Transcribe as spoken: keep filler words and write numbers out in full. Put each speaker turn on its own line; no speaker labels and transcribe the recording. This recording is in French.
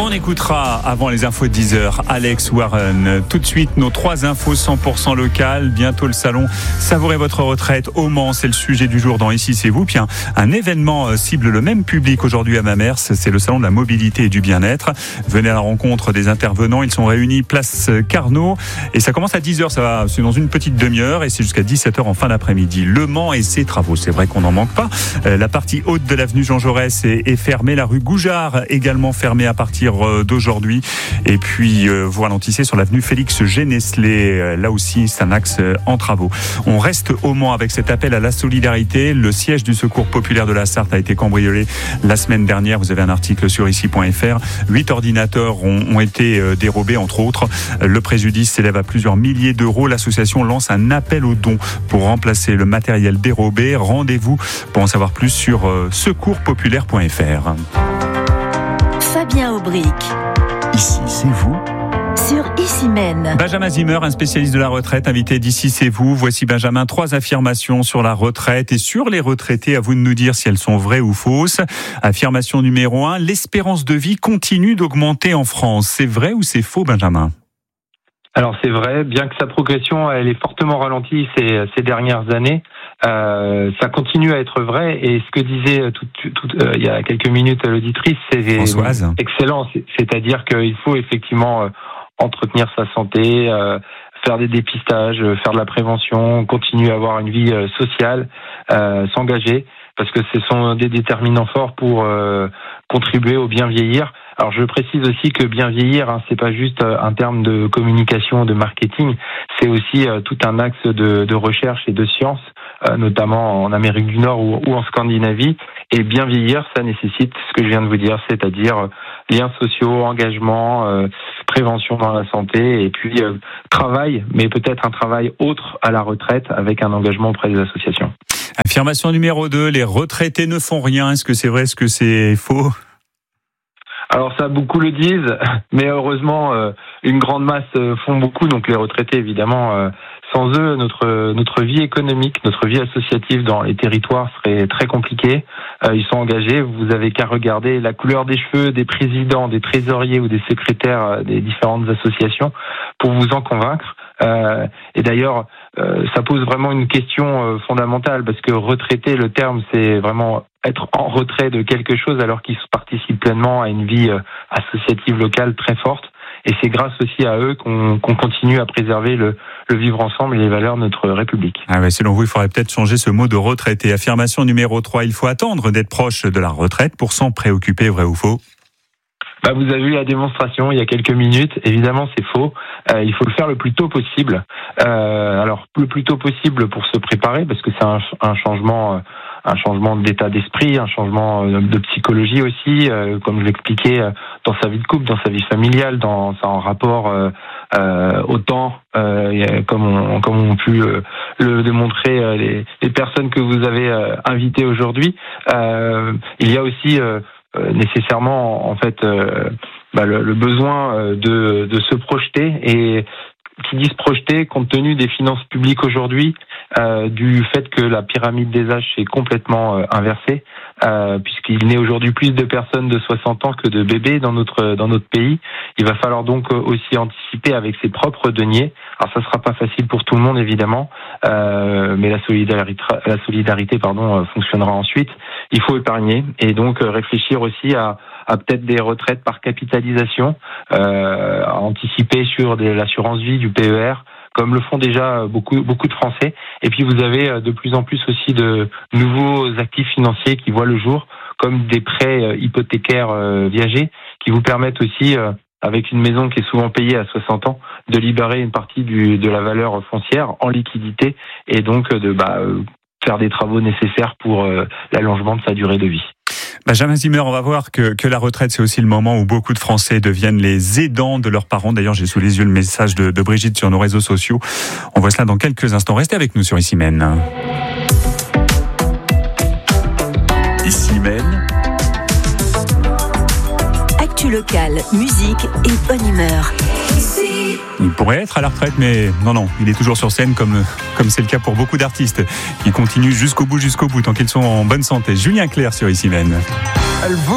On écoutera avant les infos de dix heures Alex Warren. Tout de suite, nos trois infos cent pour cent locales. Bientôt le salon Savourez votre retraite au Mans. C'est le sujet du jour dans Ici c'est vous. Puis un, un événement cible le même public aujourd'hui à Mamers. C'est le salon de la mobilité et du bien-être. Venez à la rencontre des intervenants. Ils sont réunis place Carnot. Et ça commence à dix heures. Ça va, c'est dans une petite demi-heure et c'est jusqu'à dix-sept heures en fin d'après-midi. Le Mans et ses travaux. C'est vrai qu'on n'en manque pas. La partie haute de l'avenue Jean Jaurès est, est fermée. La rue Goujard également fermée à partir d'aujourd'hui. Et puis, euh, vous ralentissez sur l'avenue Félix Géneslé. Là aussi, c'est un axe en travaux. On reste au Mans avec cet appel à la solidarité. Le siège du Secours populaire de la Sarthe a été cambriolé la semaine dernière. Vous avez un article sur ici point f r. Huit ordinateurs ont, ont été dérobés, entre autres. Le préjudice s'élève à plusieurs milliers d'euros. L'association lance un appel aux dons pour remplacer le matériel dérobé. Rendez-vous pour en savoir plus sur euh, secours populaire point f r.
Fabien Aubric.
Ici, c'est vous.
Sur Ici Mène.
Benjamin Zimmer, un spécialiste de la retraite, invité d'Ici c'est vous. Voici Benjamin, trois affirmations sur la retraite et sur les retraités. À vous de nous dire si elles sont vraies ou fausses. Affirmation numéro un, l'espérance de vie continue d'augmenter en France. C'est vrai ou c'est faux, Benjamin ?
Alors c'est vrai, bien que sa progression elle est fortement ralentie ces, ces dernières années, euh, ça continue à être vrai. Et ce que disait tout, tout, euh, il y a quelques minutes l'auditrice, c'est
Françoise.
excellent. C'est-à-dire qu'il faut effectivement euh, entretenir sa santé, euh, faire des dépistages, faire de la prévention, continuer à avoir une vie euh, sociale, euh, s'engager, parce que ce sont des déterminants forts pour euh, contribuer au bien vieillir. Alors je précise aussi que bien vieillir, hein, c'est pas juste un terme de communication, de marketing, c'est aussi euh, tout un axe de, de recherche et de science, euh, notamment en Amérique du Nord ou, ou en Scandinavie. Et bien vieillir, ça nécessite ce que je viens de vous dire, c'est-à-dire euh, liens sociaux, engagement, euh, prévention dans la santé, et puis euh, travail, mais peut-être un travail autre à la retraite avec un engagement auprès des associations.
Affirmation numéro deux, les retraités ne font rien. Est-ce que c'est vrai, est-ce que c'est faux ?
Alors ça, beaucoup le disent, mais heureusement, euh, une grande masse euh, font beaucoup. Donc les retraités, évidemment, euh, sans eux, notre notre vie économique, notre vie associative dans les territoires serait très compliquée. Euh, ils sont engagés. Vous avez qu'à regarder la couleur des cheveux des présidents, des trésoriers ou des secrétaires euh, des différentes associations pour vous en convaincre. Euh, et d'ailleurs, euh, ça pose vraiment une question euh, fondamentale, parce que retraité, le terme, c'est vraiment être en retrait de quelque chose alors qu'ils participent pleinement à une vie euh, associative locale très forte. Et c'est grâce aussi à eux qu'on, qu'on continue à préserver le, le vivre ensemble et les valeurs de notre République.
Ah ouais, selon vous, il faudrait peut-être changer ce mot de retraité. Affirmation numéro trois, il faut attendre d'être proche de la retraite pour s'en préoccuper, vrai ou faux ?
Bah, vous avez eu la démonstration il y a quelques minutes. Évidemment, c'est faux. Euh, il faut le faire le plus tôt possible. Euh, alors, le plus tôt possible pour se préparer, parce que c'est un, un changement, euh, un changement d'état d'esprit, un changement de psychologie aussi, euh, comme je l'expliquais, euh, dans sa vie de couple, dans sa vie familiale, dans son rapport euh, euh, au temps, euh, comme on, comme ont pu euh, le démontrer euh, les, les personnes que vous avez euh, invitées aujourd'hui. Euh, il y a aussi euh, Euh, nécessairement en fait euh, bah, le, le besoin euh, de, de se projeter, et qui dit se projeter compte tenu des finances publiques aujourd'hui, euh, du fait que la pyramide des âges s'est complètement euh, inversée, euh, puisqu'il naît aujourd'hui plus de personnes de soixante ans que de bébés dans notre dans notre pays. Il va falloir donc aussi anticiper avec ses propres deniers. Alors ça sera pas facile pour tout le monde évidemment, euh, mais la solidarité la solidarité pardon fonctionnera ensuite. Il faut épargner et donc réfléchir aussi à, à peut-être des retraites par capitalisation, euh, à anticiper sur de l'assurance vie, du P E R, comme le font déjà beaucoup beaucoup de Français. Et puis vous avez de plus en plus aussi de nouveaux actifs financiers qui voient le jour, comme des prêts hypothécaires viagers, qui vous permettent aussi, avec une maison qui est souvent payée à soixante ans, de libérer une partie du, de la valeur foncière en liquidité, et donc de bah, faire des travaux nécessaires pour euh, l'allongement de sa durée de vie.
Benjamin Zimmer, on va voir que, que la retraite, c'est aussi le moment où beaucoup de Français deviennent les aidants de leurs parents. D'ailleurs, j'ai sous les yeux le message de, de Brigitte sur nos réseaux sociaux. On voit cela dans quelques instants. Restez avec nous sur Ici Mène.
Ici Mène.
Actu locale, musique et bonne humeur.
Il pourrait être à la retraite, mais non, non, il est toujours sur scène, comme comme c'est le cas pour beaucoup d'artistes qui continuent jusqu'au bout, jusqu'au bout, tant qu'ils sont en bonne santé. Julien Clerc sur Ici Mène.